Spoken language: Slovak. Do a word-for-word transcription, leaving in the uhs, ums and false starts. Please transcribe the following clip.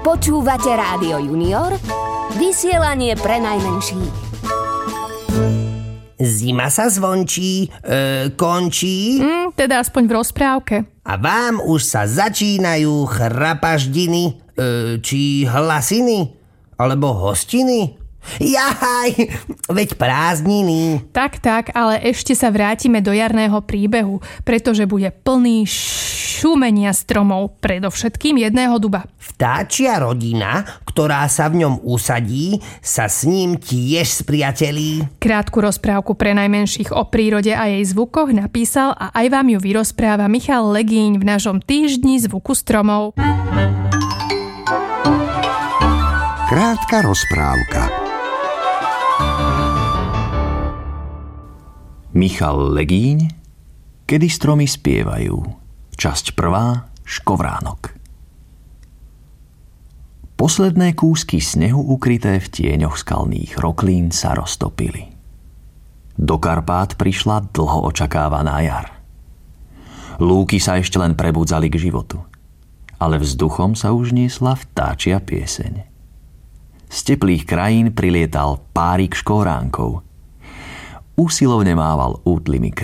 Počúvate Rádio Junior, vysielanie pre najmenších. Zima sa zvončí, e, končí. Mm, teda aspoň v rozprávke. A vám už sa začínajú chrapaždiny, e, či hlasiny, alebo hostiny. Jahaj, veď prázdniny. Tak, tak, ale ešte sa vrátime do jarného príbehu, pretože bude plný šumenia stromov, predovšetkým jedného duba. Vtáčia rodina, ktorá sa v ňom usadí, sa s ním tiež spriatelí. Krátku rozprávku pre najmenších o prírode a jej zvukoch napísal a aj vám ju vyrozpráva Michal Legíň v našom týždni zvuku stromov. Krátka rozprávka. Michal Legíň, Kedy stromy spievajú. Časť prvá, Škovránok. Posledné kúsky snehu ukryté v tieňoch skalných roklín sa roztopili. Do Karpát prišla dlho očakávaná jar. Lúky sa ešte len prebudzali k životu, ale vzduchom sa už niesla vtáčia pieseň. Z teplých krajín prilietal párik škoránkov. Usilovne mával útlymi